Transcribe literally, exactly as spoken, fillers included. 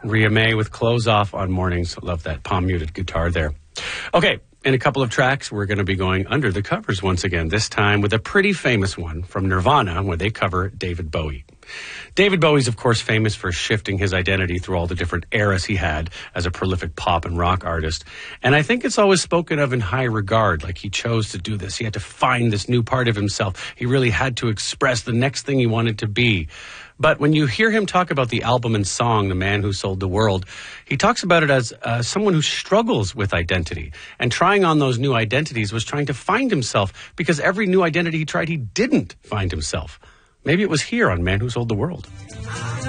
Rhea May with Clothes Off on Mornings. Love that palm muted guitar there. Okay, in a couple of tracks, we're going to be going under the covers once again, this time with a pretty famous one from Nirvana, where they cover David Bowie. David Bowie's, of course, famous for shifting his identity through all the different eras he had as a prolific pop and rock artist. And I think it's always spoken of in high regard, like he chose to do this. He had to find this new part of himself. He really had to express the next thing he wanted to be. But when you hear him talk about the album and song, The Man Who Sold the World, he talks about it as uh, someone who struggles with identity. And trying on those new identities was trying to find himself, because every new identity he tried, he didn't find himself. Maybe it was here on Man Who Sold the World.